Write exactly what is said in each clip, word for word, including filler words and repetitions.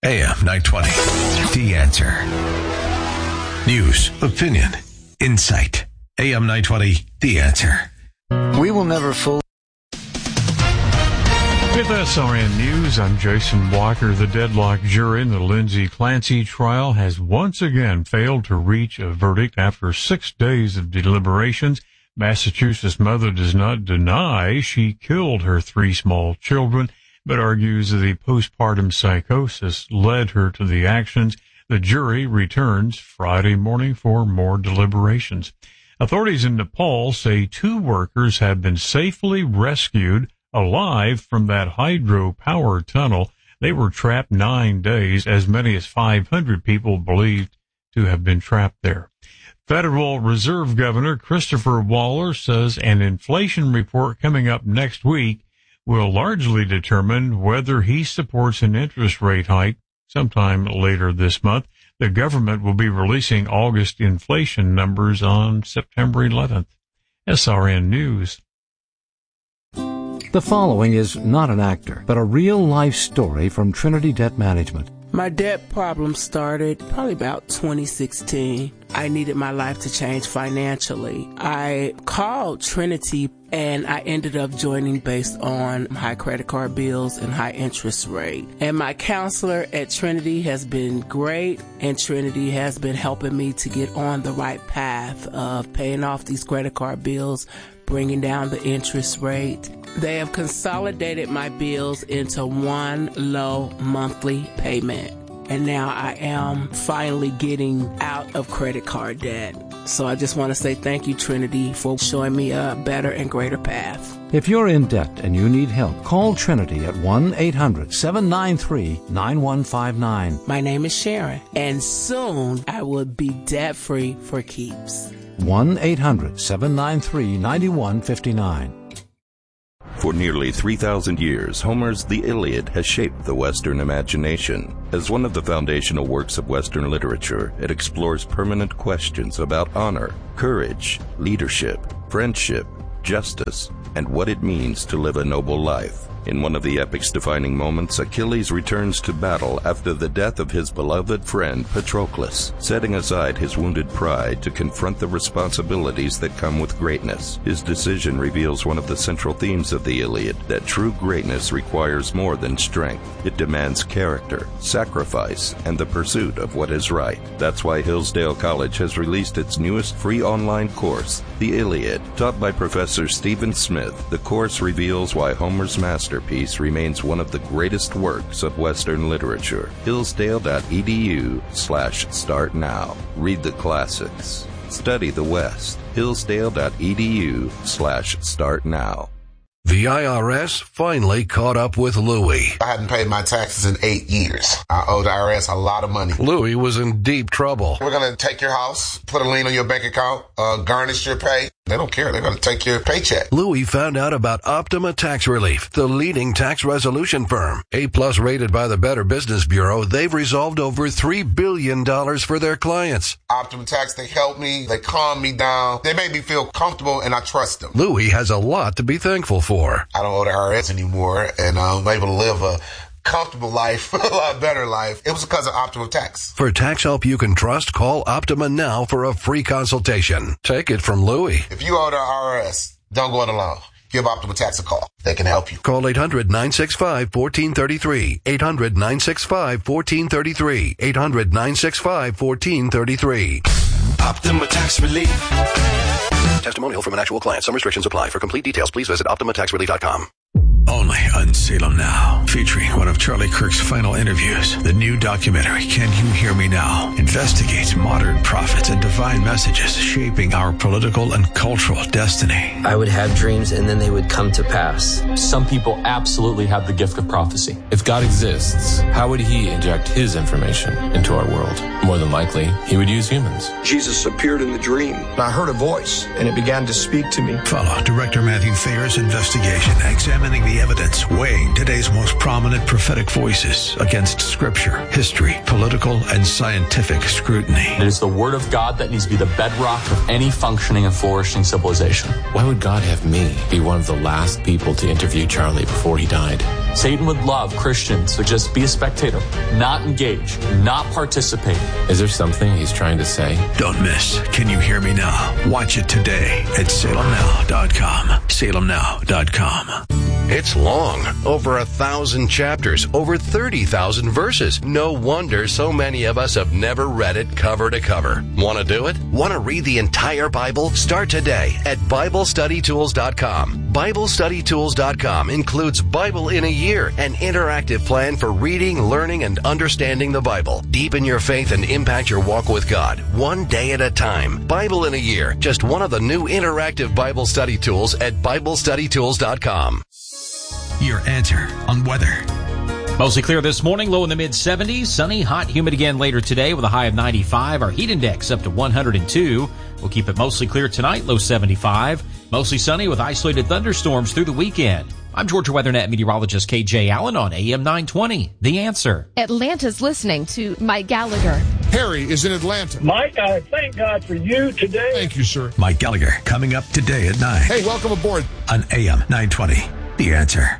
A M nine twenty. The Answer. News, opinion, insight. A M nine twenty. The Answer. We will never fully. With S R N News, I'm Jason Walker. The deadlock jury in the Lindsay Clancy trial has once again failed to reach a verdict after six days of deliberations. Massachusetts mother does not deny she killed her three small children, but argues that the postpartum psychosis led her to the actions. The jury returns Friday morning for more deliberations. Authorities in Nepal say two workers have been safely rescued alive from that hydropower tunnel. They were trapped nine days. As many as five hundred people believed to have been trapped there. Federal Reserve Governor Christopher Waller says an inflation report coming up next week will largely determine whether he supports an interest rate hike sometime later this month. The government will be releasing August inflation numbers on September eleventh. S R N News. The following is not an actor, but a real-life story from Trinity Debt Management. My debt problem started probably about twenty sixteen. I needed my life to change financially. I called Trinity and I ended up joining based on high credit card bills and high interest rate. And my counselor at Trinity has been great, and Trinity has been helping me to get on the right path of paying off these credit card bills, bringing down the interest rate. They have consolidated my bills into one low monthly payment. And now I am finally getting out of credit card debt. So I just want to say thank you, Trinity, for showing me a better and greater path. If you're in debt and you need help, call Trinity at one eight hundred seven nine three nine one five nine. My name is Sharon, and soon I will be debt-free for keeps. one eight hundred seven nine three nine one five nine. For nearly three thousand years, Homer's The Iliad has shaped the Western imagination. As one of the foundational works of Western literature, it explores permanent questions about honor, courage, leadership, friendship, justice, and what it means to live a noble life. In one of the epic's defining moments, Achilles returns to battle after the death of his beloved friend Patroclus, setting aside his wounded pride to confront the responsibilities that come with greatness. His decision reveals one of the central themes of the Iliad, that true greatness requires more than strength. It demands character, sacrifice, and the pursuit of what is right. That's why Hillsdale College has released its newest free online course, The Iliad. Taught by Professor Stephen Smith, the course reveals why Homer's master Masterpiece remains one of the greatest works of Western literature. Hillsdale.edu slash start now. Read the classics. Study the West. Hillsdale.edu slash start now. The I R S finally caught up with Louie. I hadn't paid my taxes in eight years. I owed the I R S a lot of money. Louie was in deep trouble. We're going to take your house, put a lien on your bank account, uh, garnish your pay. They don't care. They're going to take your paycheck. Louie found out about Optima Tax Relief, the leading tax resolution firm. A-plus rated by the Better Business Bureau, they've resolved over three billion dollars for their clients. Optima Tax, they help me. They calm me down. They make me feel comfortable, and I trust them. Louie has a lot to be thankful for. I don't owe the I R S anymore, and I'm able to live a comfortable life, a lot better life. It was because of Optima Tax. For tax help you can trust, call Optima now for a free consultation. Take it from Louie. If you owe the I R S, don't go it alone. Give Optima Tax a call. They can help you. Call eight hundred nine six five one four three three. eight hundred nine six five one four three three. eight hundred nine six five one four three three. Optima Tax Relief. Testimonial from an actual client. Some restrictions apply. For complete details, please visit Optima Tax Relief dot com. Only on Salem Now, featuring one of Charlie Kirk's final interviews. The new documentary, Can You Hear Me Now?, investigates modern prophets and divine messages shaping our political and cultural destiny. I would have dreams and then they would come to pass. Some people absolutely have the gift of prophecy. If God exists, how would he inject his information into our world? More than likely, he would use humans. Jesus appeared in the dream, and I heard a voice, and it began to speak to me. Follow Director Matthew Thayer's investigation, examining the the evidence weighing today's most prominent prophetic voices against scripture, history, political, and scientific scrutiny. It is the Word of God that needs to be the bedrock of any functioning and flourishing civilization. Why would God have me be one of the last people to interview Charlie before he died? Satan would love Christians to just be a spectator, not engage, not participate. Is there something he's trying to say? Don't miss Can You Hear Me Now? Watch it today at salem now dot com. salem now dot com. It's long, over a thousand chapters, over thirty thousand verses. No wonder so many of us have never read it cover to cover. Want to do it? Want to read the entire Bible? Start today at bible study tools dot com. bible study tools dot com includes Bible in a Year, an interactive plan for reading, learning, and understanding the Bible. Deepen your faith and impact your walk with God, one day at a time. Bible in a Year, just one of the new interactive Bible study tools at bible study tools dot com. Your answer on weather. Mostly clear this morning, low in the mid seventies. Sunny, hot, humid again later today with a high of ninety-five. Our heat index up to one hundred two. We'll keep it mostly clear tonight, low seventy-five. Mostly sunny with isolated thunderstorms through the weekend. I'm Georgia WeatherNet meteorologist K J Allen on A M nine twenty. The Answer. Atlanta's listening to Mike Gallagher. Harry is in Atlanta. Mike, I thank God for you today. Thank you, sir. Mike Gallagher coming up today at nine. Hey, welcome aboard. On A M nine twenty. The Answer.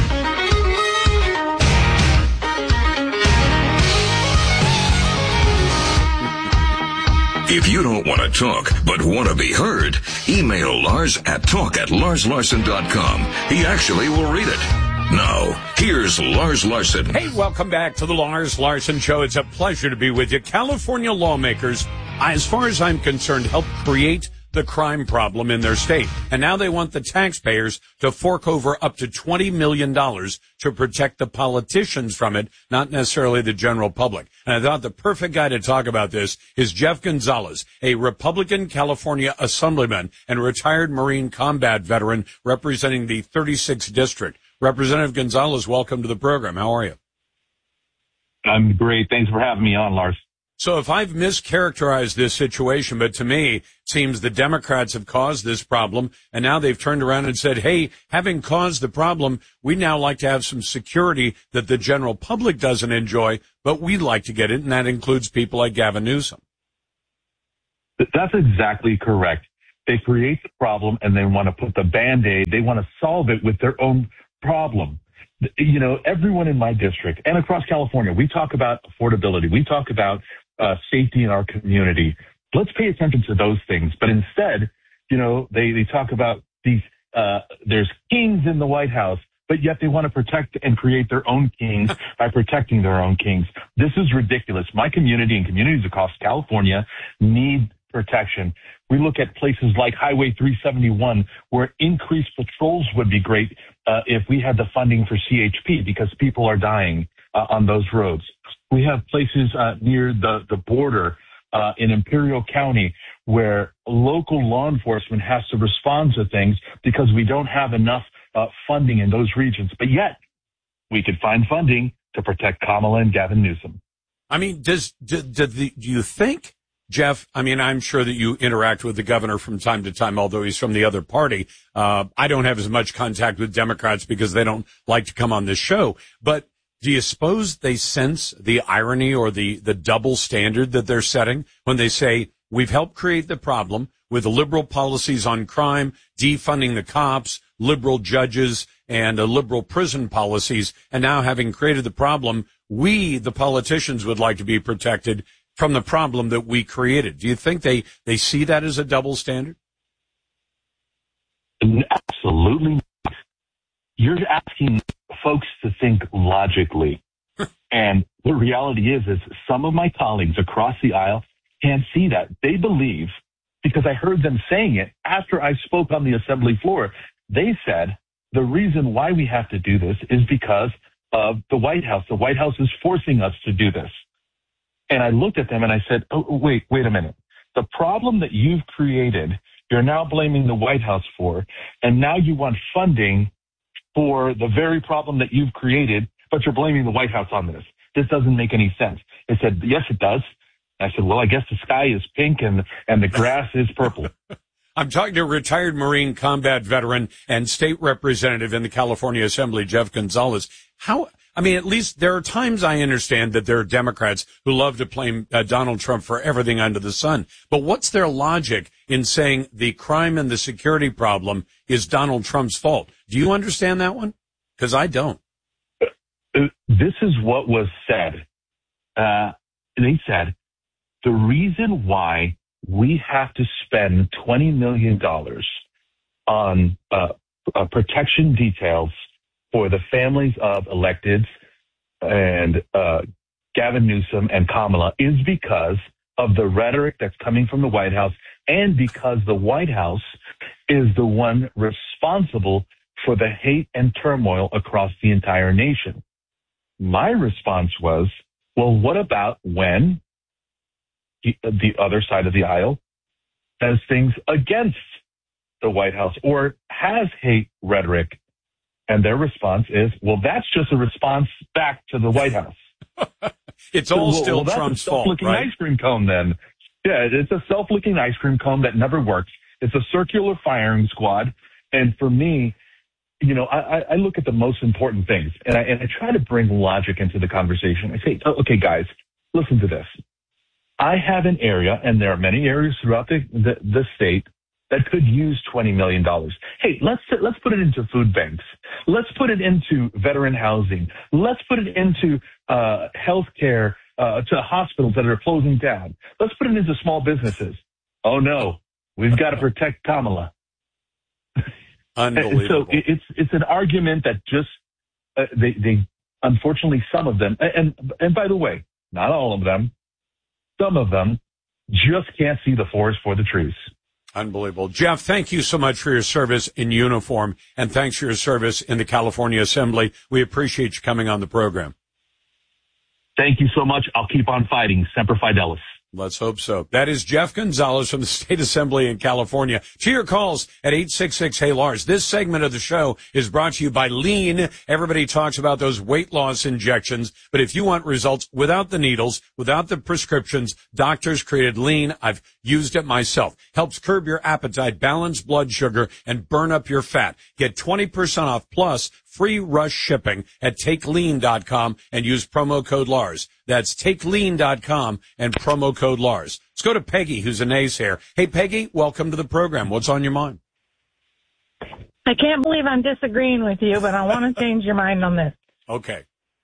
If you don't want to talk, but want to be heard, email Lars at talk at lars larson dot com. He actually will read it. Now, here's Lars Larson. Hey, welcome back to the Lars Larson Show. It's a pleasure to be with you. California lawmakers, as far as I'm concerned, helped create the crime problem in their state. And now they want the taxpayers to fork over up to twenty million dollars to protect the politicians from it, not necessarily the general public. And I thought the perfect guy to talk about this is Jeff Gonzalez, a Republican California assemblyman and retired Marine combat veteran representing the thirty-sixth District. Representative Gonzalez, welcome to the program. How are you? I'm great. Thanks for having me on, Lars. So if I've mischaracterized this situation, but to me, it seems the Democrats have caused this problem, and now they've turned around and said, hey, having caused the problem, we now like to have some security that the general public doesn't enjoy, but we'd like to get it, and that includes people like Gavin Newsom. That's exactly correct. They create the problem, and they want to put the Band-Aid. They want to solve it with their own problem. You know, everyone in my district and across California, we talk about affordability. We talk about uh, safety in our community. Let's pay attention to those things. But instead, you know, they, they talk about these, uh, there's kings in the White House, but yet they want to protect and create their own kings by protecting their own kings. This is ridiculous. My community and communities across California need protection. We look at places like Highway three seventy-one, where increased patrols would be great uh, if we had the funding for C H P, because people are dying uh, on those roads. We have places uh, near the, the border uh, in Imperial County where local law enforcement has to respond to things because we don't have enough uh, funding in those regions. But yet, we could find funding to protect Kamala and Gavin Newsom. I mean, does do, do, the, do you think, Jeff, I mean, I'm sure that you interact with the governor from time to time, although he's from the other party. Uh, I don't have as much contact with Democrats because they don't like to come on this show. But do you suppose they sense the irony or the, the double standard that they're setting when they say, we've helped create the problem with liberal policies on crime, defunding the cops, liberal judges, and uh, liberal prison policies, and now having created the problem, we, the politicians, would like to be protected from the problem that we created. Do you think they, they see that as a double standard? Absolutely not. You're asking folks to think logically. And the reality is, is some of my colleagues across the aisle can't see that. They believe, because I heard them saying it after I spoke on the assembly floor, they said the reason why we have to do this is because of the White House. The White House is forcing us to do this. And I looked at them and I said, oh, wait, wait a minute. The problem that you've created, you're now blaming the White House for, and now you want funding for the very problem that you've created, but you're blaming the White House on this. This doesn't make any sense. They said, yes, it does. I said, well, I guess the sky is pink and, and the grass is purple. I'm talking to a retired Marine combat veteran and state representative in the California Assembly, Jeff Gonzalez. How, I mean, at least there are times I understand that there are Democrats who love to blame uh, Donald Trump for everything under the sun. But what's their logic in saying the crime and the security problem is Donald Trump's fault? Do you understand that one? Because I don't. This is what was said. Uh, they said the reason why we have to spend twenty million dollars on uh, uh, protection details for the families of electeds and uh, Gavin Newsom and Kamala is because of the rhetoric that's coming from the White House and because the White House is the one responsible for the hate and turmoil across the entire nation. My response was, well, what about when the, the other side of the aisle says things against the White House or has hate rhetoric? And their response is, well, that's just a response back to the White House. It's all well, still well, Trump's fault, right? That's a self-licking ice cream cone then. Yeah, it's a self-licking ice cream cone that never works. It's a circular firing squad. And for me, you know, I, I look at the most important things, and I, and I try to bring logic into the conversation. I say, oh, okay, guys, listen to this. I have an area, and there are many areas throughout the, the, the state that could use twenty million dollars. Hey, let's let's put it into food banks. Let's put it into veteran housing. Let's put it into uh, health care uh, to hospitals that are closing down. Let's put it into small businesses. Oh, no, we've got to protect Kamala. Unbelievable. So it's it's an argument that just uh, they they unfortunately some of them and and by the way, not all of them, some of them just can't see the forest for the trees. Unbelievable. Jeff, thank you so much for your service in uniform, and thanks for your service in the California Assembly. We appreciate you coming on the program. Thank you so much. I'll keep on fighting. Semper Fidelis. Let's hope so. That is Jeff Gonzalez from the State Assembly in California. To your calls at eight six six, hey Lars. This segment of the show is brought to you by Lean. Everybody talks about those weight loss injections, but if you want results without the needles, without the prescriptions, doctors created Lean. I've used it myself. Helps curb your appetite, balance blood sugar, and burn up your fat. Get twenty percent off plus free rush shipping at take lean dot com and use promo code Lars. That's take lean dot com and promo code Lars. Let's go to Peggy, who's a naysayer. Hey, Peggy, welcome to the program. What's on your mind? I can't believe I'm disagreeing with you, but I want to change your mind on this. Okay.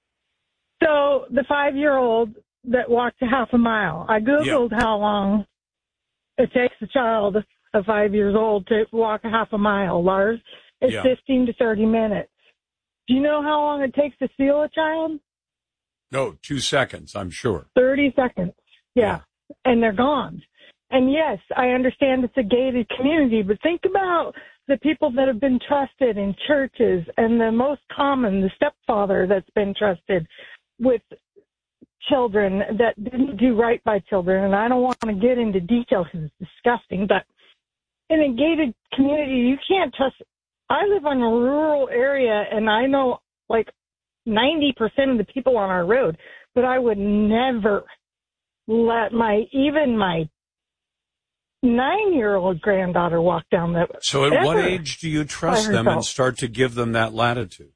So the five-year-old that walked a half a mile, I Googled yeah. how long it takes a child of five years old to walk a half a mile, Lars. It's yeah. fifteen to thirty minutes. Do you know how long it takes to steal a child? No, two seconds, I'm sure. thirty seconds. Yeah. yeah. And they're gone. And yes, I understand it's a gated community, but think about the people that have been trusted in churches and the most common, the stepfather that's been trusted with children that didn't do right by children. And I don't want to get into details because it's disgusting, but in a gated community, you can't trust. I live in a rural area and I know like ninety percent of the people on our road, but I would never let my, even my nine-year-old granddaughter walk down the So at what age do you trust them and start to give them that latitude?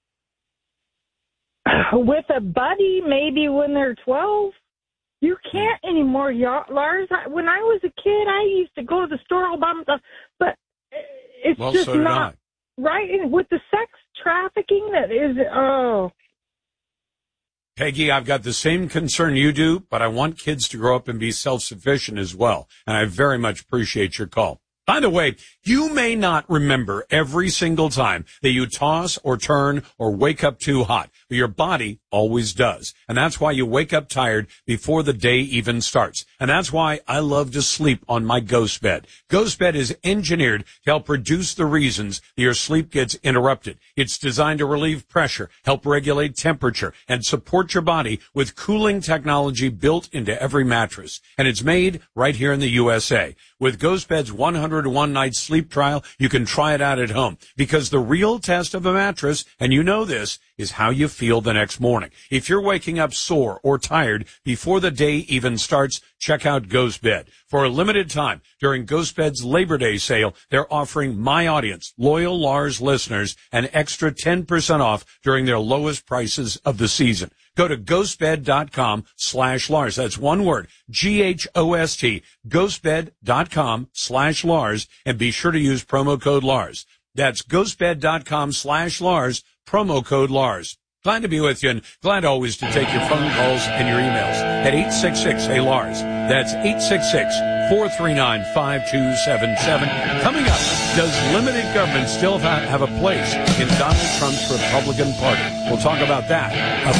With a buddy, maybe when they're twelve. You can't anymore, Lars. When I was a kid, I used to go to the store all by myself, but it's well, just so did not I. right. With the sex trafficking that is, oh. Peggy, I've got the same concern you do, but I want kids to grow up and be self-sufficient as well, and I very much appreciate your call. By the way, you may not remember every single time that you toss or turn or wake up too hot, but your body always does. And that's why you wake up tired before the day even starts. And that's why I love to sleep on my Ghost Bed. Ghost Bed is engineered to help reduce the reasons that your sleep gets interrupted. It's designed to relieve pressure, help regulate temperature, and support your body with cooling technology built into every mattress. And it's made right here in the U S A. With Ghost Bed's one hundred one night sleep trial, you can try it out at home, because the real test of a mattress, and you know this, is how you feel the next morning. morning. If you're waking up sore or tired before the day even starts, check out Ghost Bed. For a limited time, during Ghost Bed's Labor Day sale, they're offering my audience, loyal Lars listeners, an extra ten percent off during their lowest prices of the season. Go to ghostbed.com slash Lars. That's one word, G H O S T, ghostbed.com slash Lars, and be sure to use promo code Lars. That's ghostbed.com slash Lars, promo code Lars. Glad to be with you, and glad always to take your phone calls and your emails at eight six six, hey Lars. That's eight six six, four three nine, five two seven seven. Coming up, does limited government still have a place in Donald Trump's Republican Party? We'll talk about that.